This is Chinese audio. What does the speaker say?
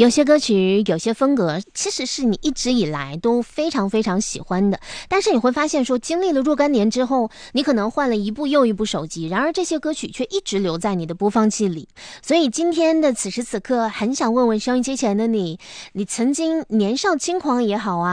有些歌曲，有些风格，其实是你一直以来都非常非常喜欢的，但是你会发现说，经历了若干年之后，你可能换了一部又一部手机，然而这些歌曲却一直留在你的播放器里。所以今天的此时此刻，很想问问收音机前的你，你曾经年少轻狂也好啊，